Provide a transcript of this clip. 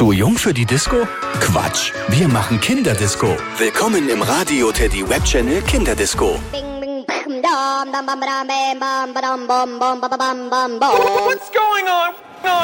Zu jung für die Disco? Quatsch, wir machen Kinderdisco. Willkommen im Radio Teddy Webchannel Kinderdisco. What's going on?